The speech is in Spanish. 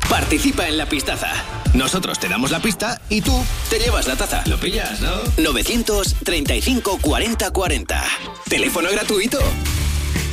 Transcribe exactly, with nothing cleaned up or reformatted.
Participa en la pistaza. Nosotros te damos la pista y tú te llevas la taza. ¿Lo pillas, no? novecientos treinta y cinco cuarenta cuarenta. Teléfono gratuito.